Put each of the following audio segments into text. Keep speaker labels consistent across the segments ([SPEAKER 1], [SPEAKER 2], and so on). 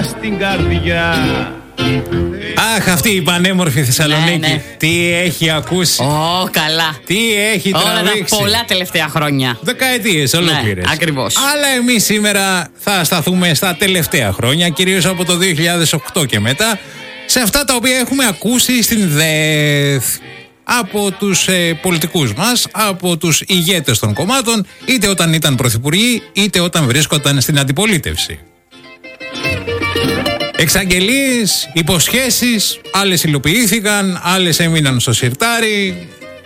[SPEAKER 1] στην καρδιά.
[SPEAKER 2] Αχ, αυτή η πανέμορφη Θεσσαλονίκη.
[SPEAKER 3] Ναι.
[SPEAKER 2] Τι έχει ακούσει.
[SPEAKER 3] Καλά.
[SPEAKER 2] Τι έχει τραβήξει.
[SPEAKER 3] Όλα τα πολλά τελευταία χρόνια.
[SPEAKER 2] Δεκαετίες ολόκληρες.
[SPEAKER 3] Ναι, ακριβώς.
[SPEAKER 2] Αλλά εμείς σήμερα θα σταθούμε στα τελευταία χρόνια, κυρίως από το 2008 και μετά, σε αυτά τα οποία έχουμε ακούσει στην ΔΕΘ. Από τους πολιτικούς μας, από τους ηγέτες των κομμάτων, είτε όταν ήταν πρωθυπουργοί, είτε όταν βρίσκονταν στην αντιπολίτευση. Εξαγγελίες, υποσχέσεις, άλλες υλοποιήθηκαν, άλλες έμειναν στο σιρτάρι.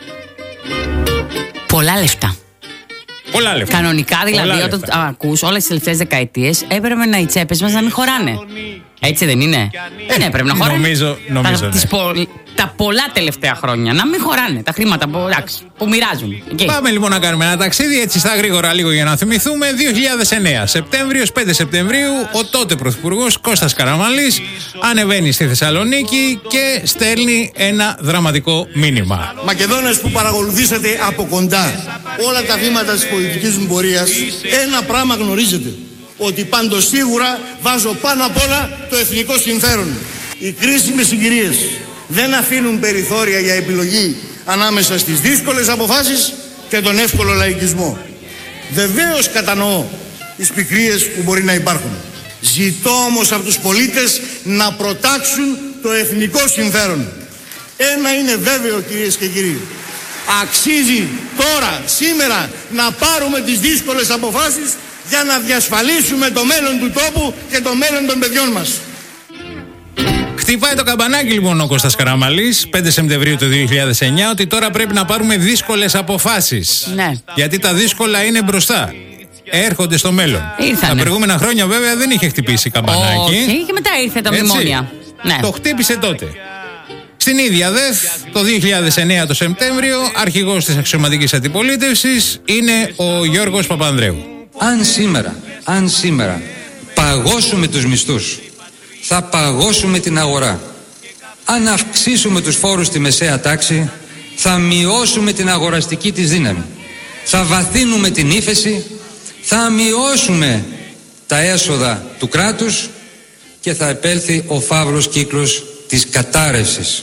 [SPEAKER 3] Πολλά λεφτά.
[SPEAKER 2] Πολλά λεφτά.
[SPEAKER 3] Κανονικά δηλαδή,
[SPEAKER 2] Πολλά
[SPEAKER 3] όταν
[SPEAKER 2] λεφτά.
[SPEAKER 3] ακούς όλες τις τελευταίες δεκαετίες, έπρεπε να οι τσέπες μας να μην χωράνε. Έτσι δεν είναι? Δεν έπρεπε να χωράνε.
[SPEAKER 2] Νομίζω, ναι.
[SPEAKER 3] Τα πολλά τελευταία χρόνια να μην χωράνε τα χρήματα που μοιράζουν. Εκεί.
[SPEAKER 2] Πάμε λοιπόν να κάνουμε ένα ταξίδι έτσι στα γρήγορα λίγο για να θυμηθούμε. 2009, Σεπτέμβριος, 5 Σεπτεμβρίου, ο τότε πρωθυπουργός Κώστας Καραμανλής ανεβαίνει στη Θεσσαλονίκη και στέλνει ένα δραματικό μήνυμα.
[SPEAKER 4] Μακεδόνες που παρακολουθήσατε από κοντά όλα τα βήματα της πολιτικής μου πορείας, ένα πράγμα γνωρίζετε, ότι πάντως σίγουρα βάζω πάνω απ' όλα το εθνικό συμφέρον. Οι κρίσιμες συγκυρίες δεν αφήνουν περιθώρια για επιλογή ανάμεσα στις δύσκολες αποφάσεις και τον εύκολο λαϊκισμό. Βεβαίως κατανοώ τις πικρίες που μπορεί να υπάρχουν. Ζητώ όμως από τους πολίτες να προτάξουν το εθνικό συμφέρον. Ένα είναι βέβαιο, κυρίες και κύριοι. Αξίζει τώρα, σήμερα, να πάρουμε τις δύσκολες αποφάσεις για να διασφαλίσουμε το μέλλον του τόπου και το μέλλον των παιδιών μας.
[SPEAKER 2] Χτυπάει το καμπανάκι λοιπόν ο Κώστας Καραμανλής 5 Σεπτεμβρίου του 2009 ότι τώρα πρέπει να πάρουμε δύσκολες αποφάσεις.
[SPEAKER 3] Ναι.
[SPEAKER 2] Γιατί τα δύσκολα είναι μπροστά. Έρχονται στο μέλλον.
[SPEAKER 3] Ήρθανε.
[SPEAKER 2] Τα προηγούμενα χρόνια βέβαια δεν είχε χτυπήσει καμπανάκι.
[SPEAKER 3] Όχι, και μετά ήρθε τα
[SPEAKER 2] Έτσι.
[SPEAKER 3] μνημόνια. Ναι.
[SPEAKER 2] Το χτύπησε τότε. Στην ίδια ΔΕΘ, το 2009 το Σεπτέμβριο, αρχηγός της αξιωματικής αντιπολίτευσης είναι ο Γιώργος Παπανδρέου.
[SPEAKER 5] Αν σήμερα παγώσουμε τους μισθούς, θα παγώσουμε την αγορά. Αν αυξήσουμε τους φόρους στη μεσαία τάξη, θα μειώσουμε την αγοραστική της δύναμη. Θα βαθύνουμε την ύφεση, θα μειώσουμε τα έσοδα του κράτους και θα επέλθει ο φαύλος κύκλος της κατάρρευσης.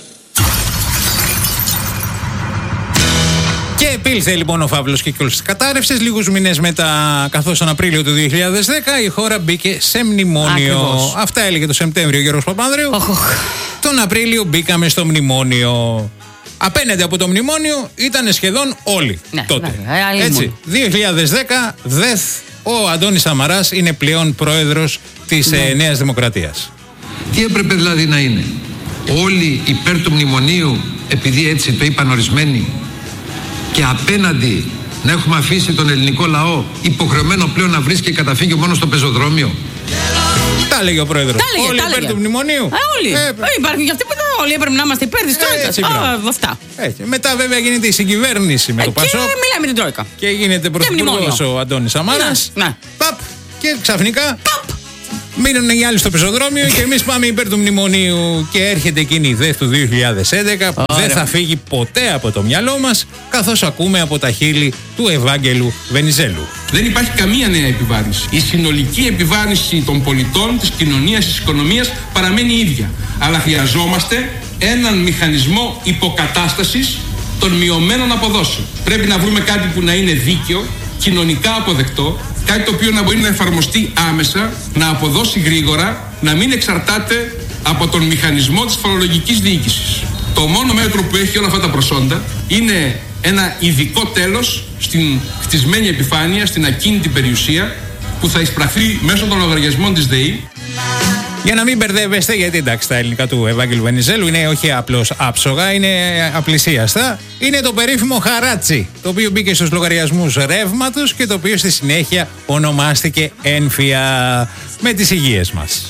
[SPEAKER 2] Και επήλθε λοιπόν ο φαύλος κύκλος της κατάρρευσης. Λίγους μήνες μετά, καθώς τον Απρίλιο του 2010 η χώρα μπήκε σε μνημόνιο.
[SPEAKER 3] Ακριβώς.
[SPEAKER 2] Αυτά έλεγε το Σεπτέμβριο ο Γιώργος Παπανδρέου. Τον Απρίλιο μπήκαμε στο μνημόνιο. Απέναντι από το μνημόνιο ήταν σχεδόν όλοι τότε. Έτσι, 2010, ΔΕΘ, ο Αντώνης Σαμαράς είναι πλέον πρόεδρος της Νέας Δημοκρατίας.
[SPEAKER 6] Τι έπρεπε δηλαδή να είναι? Όλοι υπέρ του μνημονίου επειδή έτσι το είπαν ορισμένοι, και απέναντι να έχουμε αφήσει τον ελληνικό λαό υποχρεωμένο πλέον να βρίσκει καταφύγιο μόνο στο πεζοδρόμιο?
[SPEAKER 2] Τα έλεγε ο πρόεδρος. Όλοι υπέρ του μνημονίου.
[SPEAKER 3] Όλοι. Υπάρχουν και αυτοί που όλοι έπρεπε να είμαστε υπέρ της Τρόικας. Αυτά.
[SPEAKER 2] Μετά βέβαια γίνεται η συγκυβέρνηση με το Πασόκ.
[SPEAKER 3] Και μιλάμε την Τρόικα.
[SPEAKER 2] Και γίνεται πρωθυπουργός ο Αντώνης Σαμαράς. Παπ. Και ξαφνικά μείνουν οι άλλοι στο πεζοδρόμιο και εμείς πάμε υπέρ του μνημονίου. Και έρχεται εκείνη η ΔΕΘ του 2011 που δεν θα φύγει ποτέ από το μυαλό μας, καθώς ακούμε από τα χείλη του Ευάγγελου Βενιζέλου.
[SPEAKER 7] Δεν υπάρχει καμία νέα επιβάρυνση. Η συνολική επιβάρυνση των πολιτών, της κοινωνίας, της οικονομίας παραμένει ίδια. Αλλά χρειαζόμαστε έναν μηχανισμό υποκατάστασης των μειωμένων αποδόσεων. Πρέπει να βρούμε κάτι που να είναι δίκαιο, κοινωνικά αποδεκτό, κάτι το οποίο να μπορεί να εφαρμοστεί άμεσα, να αποδώσει γρήγορα, να μην εξαρτάται από τον μηχανισμό της φορολογικής διοίκησης. Το μόνο μέτρο που έχει όλα αυτά τα προσόντα είναι ένα ειδικό τέλος στην χτισμένη επιφάνεια, στην ακίνητη περιουσία, που θα εισπραχθεί μέσω των λογαριασμών της ΔΕΗ.
[SPEAKER 2] Για να μην μπερδεύεστε, γιατί εντάξει τα ελληνικά του Ευάγγελου Βενιζέλου είναι όχι απλώς άψογα, είναι απλησίαστα. Είναι το περίφημο χαράτσι, το οποίο μπήκε στους λογαριασμούς ρεύματος και το οποίο στη συνέχεια ονομάστηκε ένφια με τις υγείες μας.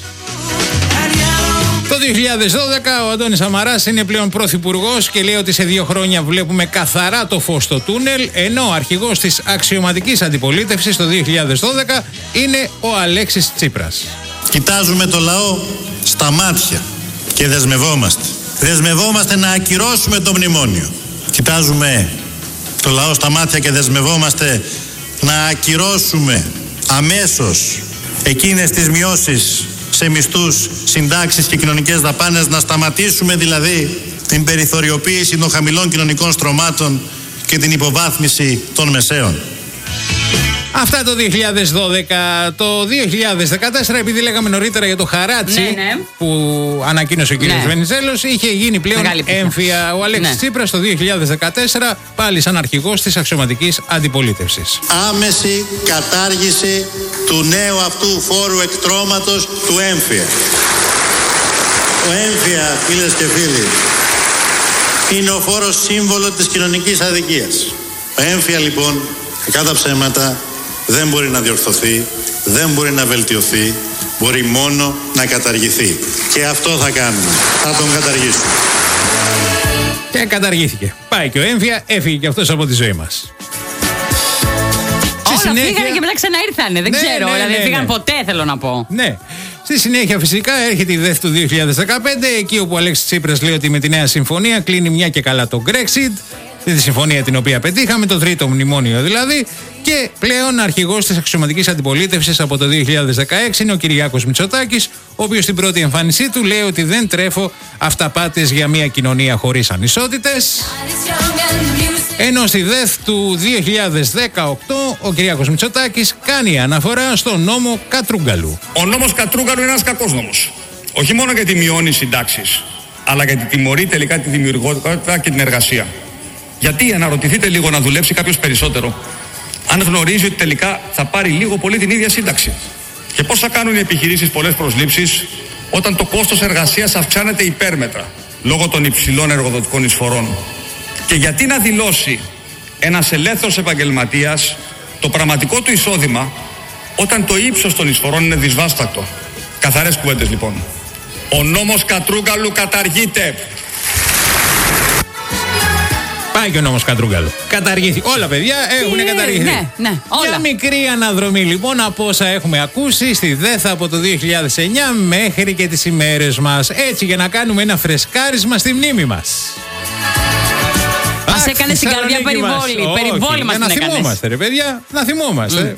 [SPEAKER 2] Το 2012 ο Αντώνης Σαμαράς είναι πλέον πρωθυπουργός και λέει ότι σε 2 χρόνια βλέπουμε καθαρά το φως στο τούνελ, ενώ ο αρχηγός της αξιωματικής αντιπολίτευσης το 2012 είναι ο Αλέξης Τσίπρας.
[SPEAKER 4] Κοιτάζουμε το λαό στα μάτια και δεσμευόμαστε. Δεσμευόμαστε να ακυρώσουμε το μνημόνιο. Κοιτάζουμε το λαό στα μάτια και δεσμευόμαστε να ακυρώσουμε αμέσως εκείνες τις μειώσεις σε σε μισθούς, συντάξεις και κοινωνικές δαπάνες, να σταματήσουμε δηλαδή την περιθωριοποίηση των χαμηλών κοινωνικών στρωμάτων και την υποβάθμιση των μεσαίων.
[SPEAKER 2] Αυτά το 2012. Το 2014, επειδή λέγαμε νωρίτερα για το χαράτσι που ανακοίνωσε ο κ. Βενιζέλος, είχε γίνει πλέον έμφυα ο Αλέξης Τσίπρας το 2014, πάλι σαν αρχηγός της αξιωματικής αντιπολίτευσης.
[SPEAKER 4] Άμεση κατάργηση του νέου αυτού φόρου εκτρώματος του έμφυα. Ο έμφυα, φίλες και φίλοι, είναι ο φόρος σύμβολο της κοινωνικής αδικίας. Ο έμφυα λοιπόν, κατά ψέματα, δεν μπορεί να διορθωθεί, δεν μπορεί να βελτιωθεί, μπορεί μόνο να καταργηθεί. Και αυτό θα κάνουμε, θα τον καταργήσουμε.
[SPEAKER 2] Και καταργήθηκε. Πάει και ο έμφυα, έφυγε και αυτός από τη ζωή μας.
[SPEAKER 3] Όλα φύγανε και μετά ξαναήρθανε, δεν ξέρω, δηλαδή δεν φύγαν ποτέ, θέλω να πω.
[SPEAKER 2] Ναι. Στη συνέχεια φυσικά έρχεται η ΔΕΘ του 2015, εκεί όπου ο Αλέξης Τσίπρας λέει ότι με τη νέα συμφωνία κλείνει μια και καλά το Brexit, τη συμφωνία την οποία πετύχαμε, το τρίτο μνημόνιο δηλαδή, και πλέον αρχηγός της αξιωματικής αντιπολίτευσης από το 2016 είναι ο Κυριάκος Μητσοτάκης, ο οποίος στην πρώτη εμφάνισή του λέει ότι δεν τρέφω αυταπάτες για μια κοινωνία χωρίς ανισότητες. Ενώ στη ΔΕΘ του 2018 ο Κυριάκος Μητσοτάκης κάνει αναφορά στο νόμο Κατρούγκαλου.
[SPEAKER 1] Ο νόμος Κατρούγκαλου είναι ένας κακός νόμος. Όχι μόνο γιατί μειώνει συντάξεις, αλλά γιατί τιμωρεί τελικά τη δημιουργικότητα και την εργασία. Γιατί, αναρωτηθείτε λίγο, να δουλέψει κάποιος περισσότερο, αν γνωρίζει ότι τελικά θα πάρει λίγο πολύ την ίδια σύνταξη? Και πώς θα κάνουν οι επιχειρήσεις πολλές προσλήψεις όταν το κόστος εργασίας αυξάνεται υπέρμετρα λόγω των υψηλών εργοδοτικών εισφορών? Και γιατί να δηλώσει ένας ελεύθερος επαγγελματίας το πραγματικό του εισόδημα όταν το ύψος των εισφορών είναι δυσβάστακτο? Καθαρές κουβέντες λοιπόν. Ο νόμος Κατρούγκαλου καταργείται.
[SPEAKER 2] Πάει και ο νόμος Κατρούγκαλου. Καταργήθηκε. Όλα, παιδιά, έχουν καταργηθεί.
[SPEAKER 3] Ναι, όλα.
[SPEAKER 2] Μια μικρή αναδρομή λοιπόν από όσα έχουμε ακούσει στη ΔΕΘ από το 2009 μέχρι και τις ημέρες μας. Έτσι, για να κάνουμε ένα φρεσκάρισμα στη μνήμη μας.
[SPEAKER 3] Μας έκανε στην καρδιά περιβόλη. Περιβόλη μας την έκανες.
[SPEAKER 2] Να θυμόμαστε, ρε παιδιά, να θυμόμαστε.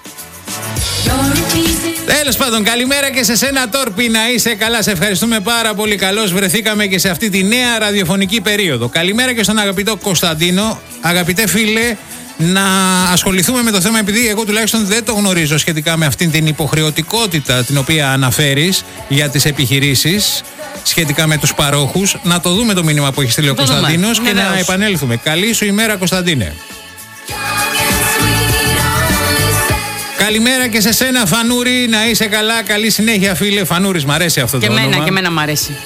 [SPEAKER 2] Τέλος πάντων, καλημέρα και σε σένα, Τόρπι, να είσαι καλά. Σε ευχαριστούμε πάρα πολύ. Καλώς βρεθήκαμε και σε αυτή τη νέα ραδιοφωνική περίοδο. Καλημέρα και στον αγαπητό Κωνσταντίνο. Αγαπητέ φίλε, να ασχοληθούμε με το θέμα, επειδή εγώ τουλάχιστον δεν το γνωρίζω σχετικά με αυτήν την υποχρεωτικότητα την οποία αναφέρεις για τις επιχειρήσεις, σχετικά με τους παρόχους. Να το δούμε το μήνυμα που έχει στείλει ο Κωνσταντίνος και να επανέλθουμε. Καλή σου ημέρα, Κωνσταντίνε. Καλημέρα και σε σένα, Φανούρη, να είσαι καλά. Καλή συνέχεια, φίλε. Φανούρης, μ' αρέσει αυτό το όνομα.
[SPEAKER 3] Και εμένα μ' αρέσει.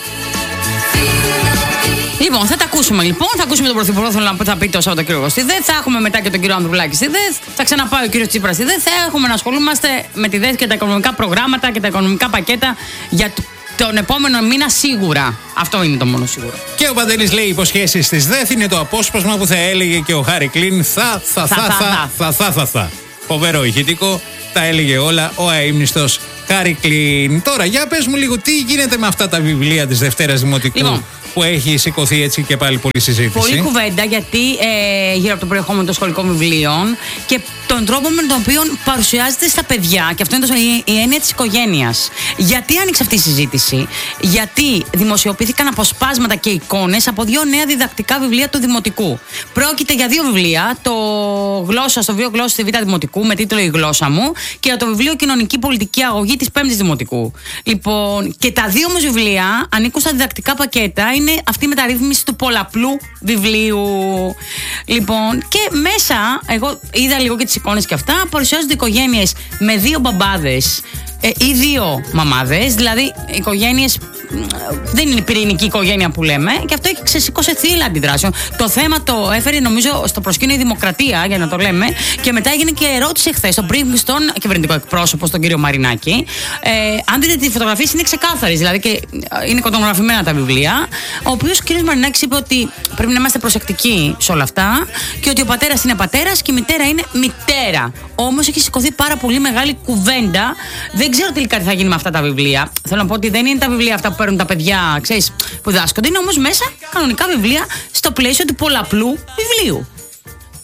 [SPEAKER 3] Λοιπόν, θα τα ακούσουμε λοιπόν. Θα ακούσουμε τον Πρωθυπουργό που θα πει το Σαββατοκύριακο στη ΔΕΘ. Θα έχουμε μετά και τον κύριο Ανδρουλάκη στη ΔΕΘ. Θα ξαναπάει ο κύριος Τσίπρας στη ΔΕΘ. Θα έχουμε να ασχολούμαστε με τη ΔΕΘ και τα οικονομικά προγράμματα και τα οικονομικά πακέτα για τον επόμενο μήνα σίγουρα. Αυτό είναι το μόνο σίγουρο.
[SPEAKER 2] Και ο Παντελής λέει: υποσχέσεις της ΔΕΘ είναι το απόσπασμα που θα έλεγε και ο Χάρη Κλίν. Θα. Φοβερό ηχητικό, τα έλεγε όλα ο αείμνηστος Χάρη Κλίν. Τώρα, για πες μου λίγο, τι γίνεται με αυτά τα βιβλία της Δευτέρας Δημοτικού που έχει σηκωθεί έτσι και πάλι πολλή συζήτηση?
[SPEAKER 3] Πολλή κουβέντα, γιατί γύρω από το περιεχόμενο των σχολικών βιβλίων και τον τρόπο με τον οποίο παρουσιάζεται στα παιδιά, και αυτό είναι η έννοια της οικογένειας. Γιατί άνοιξε αυτή η συζήτηση? Γιατί δημοσιοποιήθηκαν αποσπάσματα και εικόνες από δύο νέα διδακτικά βιβλία του Δημοτικού. Πρόκειται για δύο βιβλία, το βιβλίο Γλώσσα στη Β' Δημοτικού με τίτλο «Η γλώσσα μου» και το βιβλίο Κοινωνική Πολιτική Αγωγή της 5ης Δημοτικού. Λοιπόν, και τα δύο όμως βιβλία ανήκουν στα διδακτικά πακέτα, είναι αυτή η μεταρρύθμιση του πολλαπλού βιβλίου. Λοιπόν, και μέσα, εγώ είδα λίγο και τις εικόνες και αυτά, παρουσιάζονται οικογένειες με δύο μπαμπάδες ή δύο μαμάδες, δηλαδή οικογένειες. Δεν είναι η πυρηνική οικογένεια που λέμε, και αυτό έχει ξεσηκώσει θύελλα αντιδράσεων. Το θέμα το έφερε νομίζω στο προσκήνιο η Δημοκρατία, για να το λέμε, και μετά έγινε και ερώτηση χθες στον κυβερνητικό εκπρόσωπο, στον κύριο Μαρινάκη. Αν δείτε τη φωτογραφία, είναι ξεκάθαρη, δηλαδή και είναι κοντογραφημένα τα βιβλία. Ο οποίος κύριος Μαρινάκης είπε ότι πρέπει να είμαστε προσεκτικοί σε όλα αυτά και ότι ο πατέρας είναι πατέρας και η μητέρα είναι μητέρα. Όμως έχει σηκωθεί πάρα πολύ μεγάλη κουβέντα. Δεν ξέρω τελικά τι θα γίνει με αυτά τα βιβλία. Θέλω να πω ότι δεν είναι τα βιβλία αυτά που παίρνουν τα παιδιά, ξέρεις, που διδάσκονται. Είναι όμως μέσα κανονικά βιβλία στο πλαίσιο του πολλαπλού βιβλίου.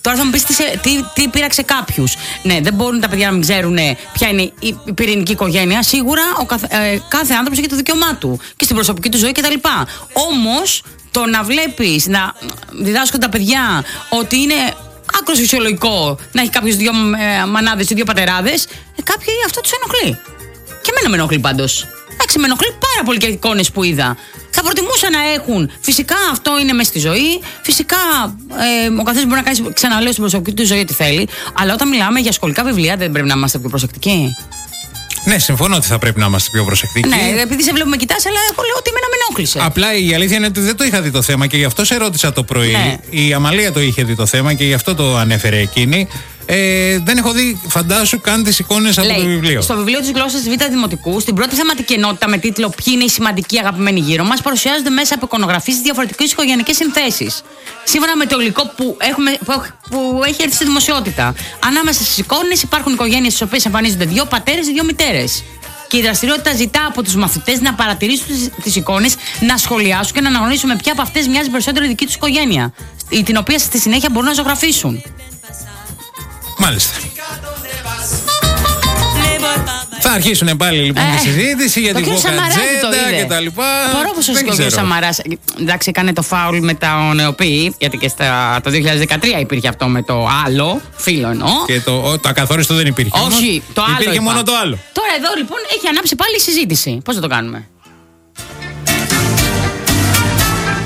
[SPEAKER 3] Τώρα θα μου πεις τι πείραξε κάποιους. Ναι, δεν μπορούν τα παιδιά να μην ξέρουν ποια είναι η πυρηνική οικογένεια. Σίγουρα κάθε άνθρωπος έχει το δικαίωμά του και στην προσωπική του ζωή κτλ. Όμως, το να βλέπεις, να διδάσκουν τα παιδιά ότι είναι άκρως φυσιολογικό να έχει κάποιος 2 μανάδες ή 2 πατεράδες, κάποιοι αυτό τους ενοχλεί. Και εμένα με ενοχλεί πάντως. Εντάξει, με ενοχλεί πάρα πολύ και οι εικόνες που είδα. Θα προτιμούσα να έχουν. Φυσικά αυτό είναι μέσα στη ζωή. Φυσικά ο καθένας μπορεί να κάνει, ξαναλέω, στην προσωπική του ζωή ό,τι θέλει. Αλλά όταν μιλάμε για σχολικά βιβλία, δεν πρέπει να είμαστε πιο προσεκτικοί?
[SPEAKER 2] Ναι, συμφωνώ ότι θα πρέπει να είμαστε πιο προσεκτικοί.
[SPEAKER 3] Ναι, επειδή σε βλέπουμε κοιτάς, αλλά εγώ λέω ότι εμένα με ενόχλησε.
[SPEAKER 2] Απλά η αλήθεια είναι ότι δεν το είχα δει το θέμα και γι' αυτό σε ρώτησα το πρωί.
[SPEAKER 3] Ναι.
[SPEAKER 2] Η Αμαλία το είχε δει το θέμα και γι' αυτό το ανέφερε εκείνη. Δεν έχω δει, φαντάσου, καν τις εικόνες από το βιβλίο.
[SPEAKER 3] Στο βιβλίο της γλώσσας Β' Δημοτικού, στην πρώτη θεματική ενότητα με τίτλο «Ποιοι είναι οι σημαντικοί αγαπημένοι γύρω μας», παρουσιάζονται μέσα από εικονογραφίες διαφορετικές οικογενειακές συνθέσεις. Σύμφωνα με το υλικό που έχει έρθει στη δημοσιότητα. Ανάμεσα στις εικόνες υπάρχουν οικογένειες στις οποίες εμφανίζονται 2 πατέρες ή 2 μητέρες. Και η δραστηριότητα ζητά από τους μαθητές να παρατηρήσουν τις εικόνες, να σχολιάσουν και να αναγνωρίσουν με ποια από αυτές μοιάζει περισσότερο η δική τους οικογένεια, την οποία στη συνέχεια μπορούν να ζωγραφίσουν.
[SPEAKER 2] Μάλιστα. Θα αρχίσουν πάλι λοιπόν τη συζήτηση για την κοκατζέντα και τα λοιπά.
[SPEAKER 3] Απορώ πως ο κ. Σαμαράς, εντάξει, έκανε το φάουλ με τα ΝΕΟΠΗ, γιατί και το 2013 υπήρχε αυτό με το άλλο, φίλο εννοώ.
[SPEAKER 2] Και το ακαθόριστο δεν υπήρχε.
[SPEAKER 3] Όχι, το άλλο.
[SPEAKER 2] Υπήρχε μόνο το άλλο.
[SPEAKER 3] Τώρα εδώ λοιπόν έχει ανάψει πάλι η συζήτηση. Πώς θα το κάνουμε?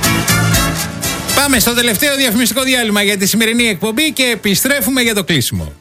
[SPEAKER 2] Πάμε στο τελευταίο διαφημιστικό διάλειμμα για τη σημερινή εκπομπή και επιστρέφουμε για το κλείσιμο.